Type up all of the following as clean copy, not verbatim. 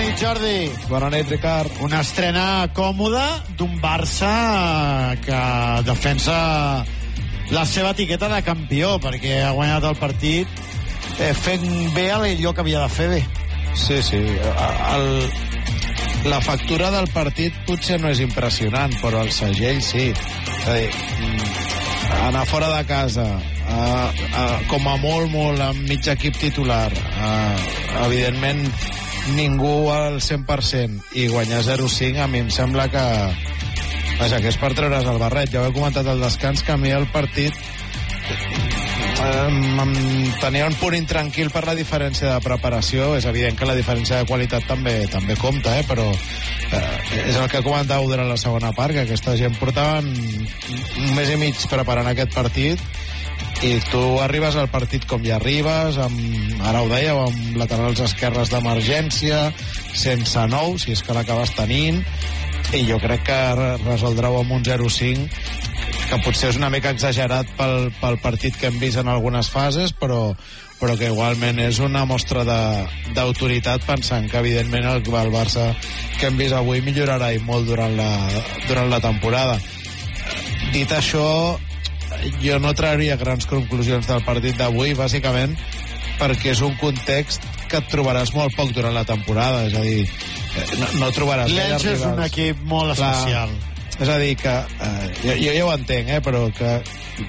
nit, Jordi. Bona nit, Ricard. Una estrena còmoda d'un Barça que defensa la seva etiqueta de campió, perquè ha guanyat el partit fent bé allò que havia de fer bé. Sí, sí. La factura del partit potser no és impressionant, però el segell sí. És a dir, anar fora de casa, com a molt, amb mig equip titular, evidentment ningú al 100%, i guanyar 0-5 a mi em sembla que és per treure's el barret. Ja ho he comentat al descans, que a mi el partit tenia un punt intranquil per la diferència de preparació. És evident que la diferència de qualitat també compta, però és el que comentàveu durant la segona part, que aquesta gent portaven un mes i mig preparant aquest partit, i tu arribes al partit com ja arribes, ara ho dèieu, amb laterals esquerres d'emergència, sense nou, si és que l'acabes tenint, i jo crec que resoldreu amb un 0-5, que potser és una mica exagerat pel partit que hem vist en algunes fases, però que igualment és una mostra d'autoritat, pensant que evidentment el Barça que hem vist avui millorarà i molt durant la temporada. Dit això, jo no trauria grans conclusions del partit d'avui, bàsicament perquè és un context que et trobaràs molt poc durant la temporada. És a dir, no trobaràs... L'Elx és un equip molt especial. És a dir, que jo ja ho entenc, però que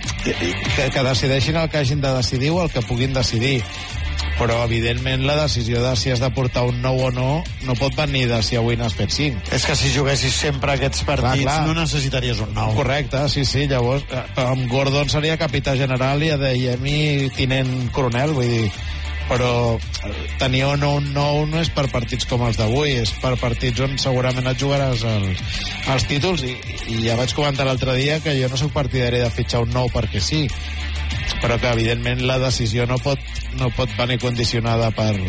decideixin el que hagin de decidir o el que puguin decidir. Però, evidentment, la decisió de si has de portar un 9 o no pot venir de si avui n'has fet 5. És que si juguessis sempre aquests partits no necessitaries un 9. Correcte, sí. Llavors, amb Gordon seria capità general i a Deyemi tinent coronel, vull dir. Però tenir o no un 9 no és per partits com els d'avui, és per partits on segurament et jugaràs els títols, i ja vaig comentar l'altre dia que jo no soc partidari de fitxar un 9 perquè sí, però que evidentment la decisió no pot venir condicionada pel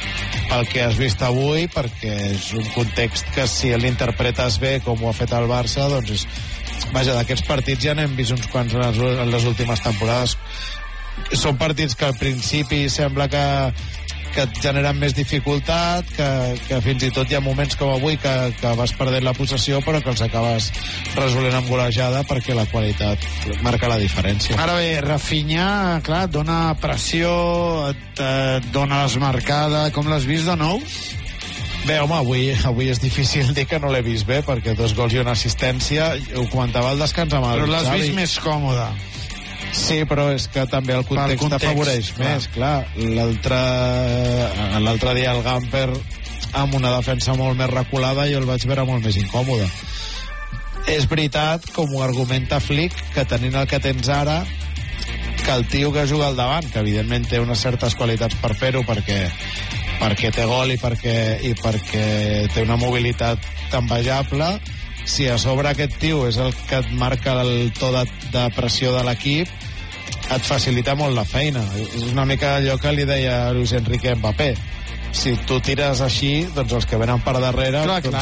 que has vist avui, perquè és un context que si l'interpretes bé com ho ha fet el Barça, doncs és... Vaja, d'aquests partits ja n'hem vist uns quants en les últimes temporades. Són partits que al principi sembla que et generen més dificultat, que fins i tot hi ha moments com avui que vas perdent la possessió, però que els acabes resolent amb golejada, perquè la qualitat marca la diferència. Ara bé, Rafinha, clar, et dona pressió, et dona l'esmarcada. Com l'has vist de nou? Bé, home, avui és difícil dir que no l'he vist bé, perquè 2 gols i una assistència. Ho comentava al descans amb el Xavi. Però l'has vist més còmode. Sí, però és que també el context afavoreix més, clar. L'altre dia el Gamper, amb una defensa molt més reculada, jo el vaig veure molt més incòmode. És veritat, com ho argumenta Flick, que tenint el que tens ara, que el tio que juga al davant, que evidentment té unes certes qualitats per fer-ho, perquè té gol i perquè té una mobilitat envejable, si a sobre aquest tio és el que et marca el to de pressió de l'equip, et facilita molt la feina. És una mica allò que li deia Luis Enrique a Mbappé. Si tu tires així, doncs els que venen per darrere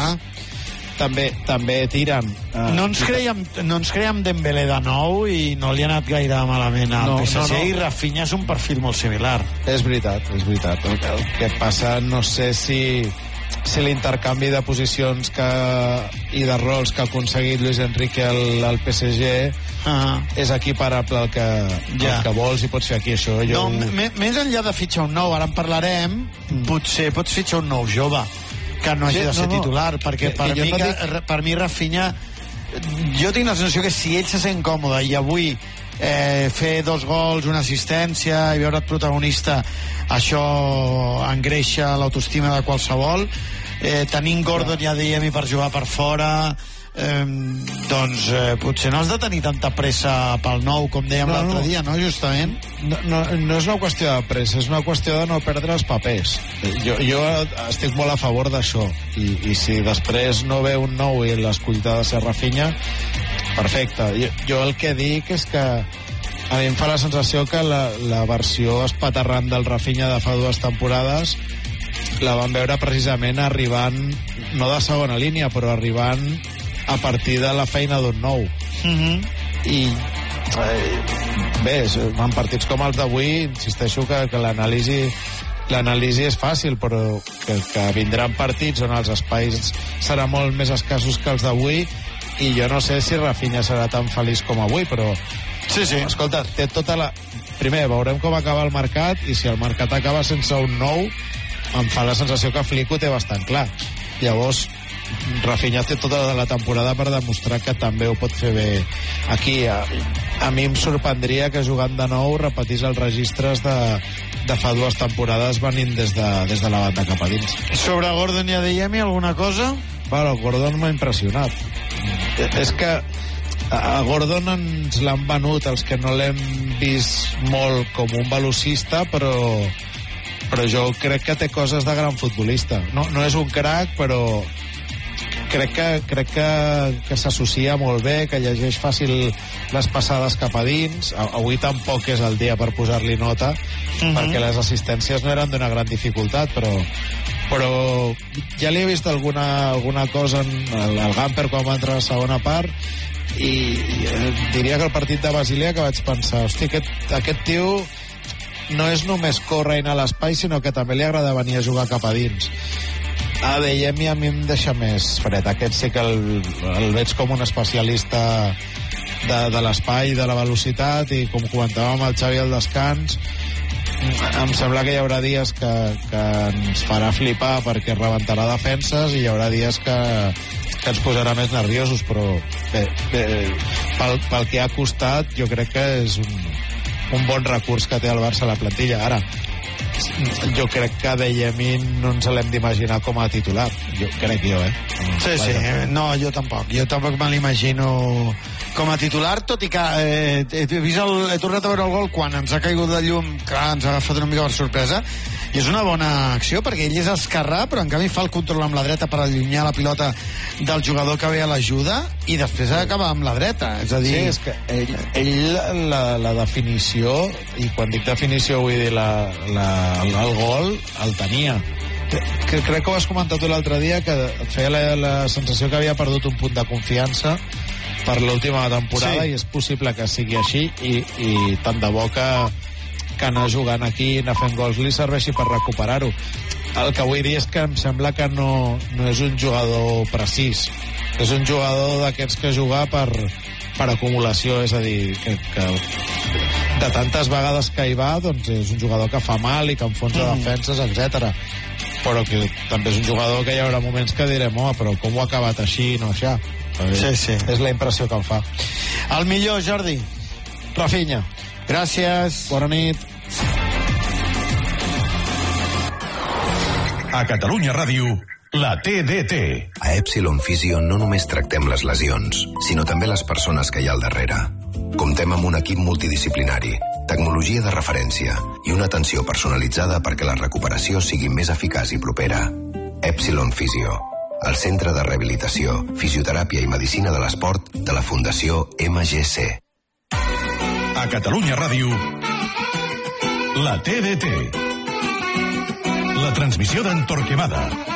també tiren. No ens creiem Dembélé de nou, i no li ha anat gaire malament al PSG, i Rafinha és un perfil molt similar. És veritat. El que passa, no sé si l'intercanvi de posicions i de rols que ha aconseguit Luis Enrique al PSG és equiparable al que vols i pots fer aquí, això. Més enllà de fitxar un nou, ara en parlarem, potser pots fitxar un nou jove que no hagi de ser titular, perquè per mi Rafinha, jo tinc la sensació que si ell se sent còmode i avui fer 2 gols, una assistència i veure't protagonista, això engreixa l'autoestima de qualsevol. Tenint Gordon i Adeyemi per jugar per fora, doncs potser no has de tenir tanta pressa pel nou, com dèiem l'altre dia, no? Justament no és una qüestió de pressa, és una qüestió de no perdre els papers. Jo estic molt a favor d'això, i si després no ve un nou i l'escollita ha de ser Rafinha, perfecte. Jo el que dic és que a mi em fa la sensació que la versió espaterrant del Rafinha de fa 2 temporades la vam veure precisament arribant, no de segona línia, però arribant a partir de la feina d'un nou. I bé, en partits com els d'avui, insisteixo que l'anàlisi l'anàlisi és fàcil, però que vindran partits on els espais seran molt més escassos que els d'avui, i jo no sé si Rafinha serà tan feliç com avui, però sí. Escolta, té tota la... Primer, veurem com acaba el mercat, i si el mercat acaba sense un nou, em fa la sensació que Flick ho té bastant clar. Llavors, Rafinha té tota la temporada per demostrar que també ho pot fer bé aquí. A mi em sorprendria que jugant de nou repetís els registres de fa 2 temporades venint des de la banda cap a dins. Sobre Gordon i Adeyemi, alguna cosa? Bueno, Gordon m'ha impressionat. És que a Gordon ens l'han venut els que no l'hem vist molt com un velocista, però jo crec que té coses de gran futbolista. No és un crac, però crec que s'associa molt bé, que llegeix fàcil les passades cap a dins. Avui tampoc és el dia per posar-li nota, perquè les assistències no eren d'una gran dificultat, però ja li he vist alguna cosa en el Gamper quan va entrar a la segona part, i diria que el partit de Basilea, que vaig pensar, hosti, aquest tio no és només córrer i anar a l'espai, sinó que també li agrada venir a jugar cap a dins. Adeyemi a mi em deixa més fred. Aquest sí que el veig com un especialista de l'espai, de la velocitat, i com comentàvem el Xavi al descans, em sembla que hi haurà dies que ens farà flipar perquè rebentarà defenses, i hi haurà dies que ens posarà més nerviosos, però pel que ha costat jo crec que és un bon recurs que té el Barça a la plantilla. Ara, jo crec que Adeyemi no ens l'hem d'imaginar com a titular. Crec jo, Sí. No, jo tampoc me l'imagino com a titular, tot i que he tornat a veure el gol quan ens ha caigut de llum, clar, ens ha agafat una mica per sorpresa, i és una bona acció perquè ell és esquerrà, però en canvi fa el control amb la dreta per allunyar la pilota del jugador que ve a l'ajuda, i després acaba amb la dreta, és a dir... Sí, és que ell la definició, i quan dic definició vull dir el gol, el tenia. Crec que ho has comentat tu l'altre dia, que et feia la sensació que havia perdut un punt de confiança per l'última temporada, sí. I és possible que sigui així, i tant de bo que anar jugant aquí, anar fent gols, li serveixi per recuperar-ho. El que vull dir és que em sembla que no és un jugador precís, és un jugador d'aquests que juga per acumulació, és a dir, que de tantes vegades que hi va, doncs és un jugador que fa mal i que enfonsa defenses, etc. Però que també és un jugador que hi haurà moments que direm, però com ho ha acabat així i no això? Sí. És la impressió que em fa. El millor, Jordi? Rafinha. Gràcies. Bona nit. A Catalunya Ràdio, la TDT. A Epsilon Physio no només tractem les lesions, sinó també les persones que hi ha al darrere. Comptem amb un equip multidisciplinari, tecnologia de referència i una atenció personalitzada perquè la recuperació sigui més eficaç i propera. Epsilon Physio, el centre de rehabilitació, fisioteràpia i medicina de l'esport de la Fundació MGC. A Catalunya Ràdio, la TDT. La transmissió d'en Torquemada.